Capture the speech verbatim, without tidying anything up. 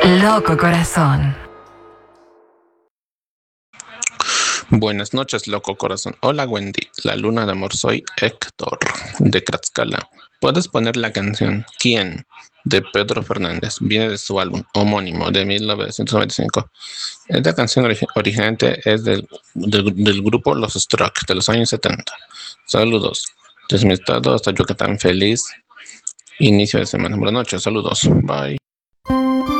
Loco Corazón. Buenas noches, loco corazón. Hola, Wendy. La luna de amor, soy Héctor, de Tlaxcala. ¿Puedes poner la canción ¿Quién? De Pedro Fernández? Viene de su álbum homónimo de mil novecientos noventa y cinco. Esta canción origi- originalmente es del, del, del grupo Los Strokes de los años setenta. Saludos. Desde mi estado hasta Yucatán, feliz inicio de semana. Buenas noches, saludos. Bye.